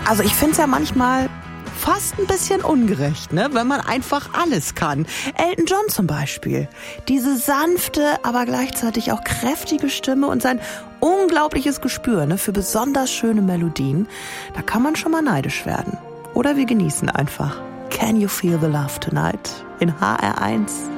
Also ich finde es ja manchmal fast ein bisschen ungerecht, ne? Wenn man einfach alles kann. Elton John zum Beispiel. Diese sanfte, aber gleichzeitig auch kräftige Stimme und sein unglaubliches Gespür, ne, für besonders schöne Melodien. Da kann man schon mal neidisch werden. Oder wir genießen einfach Can You Feel the Love Tonight in HR1.